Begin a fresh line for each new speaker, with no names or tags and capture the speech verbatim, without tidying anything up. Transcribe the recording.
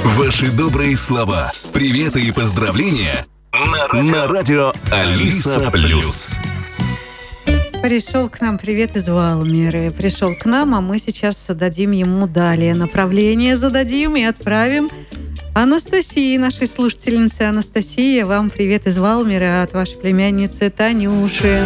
Ваши добрые слова, приветы и поздравления на радио, на радио Алиса Плюс.
Пришел к нам привет из Валмиры. Пришел к нам, а мы сейчас дадим ему далее направление, зададим и отправим Анастасии, нашей слушательнице. Анастасия, вам привет из Валмиры от вашей племянницы Танюши.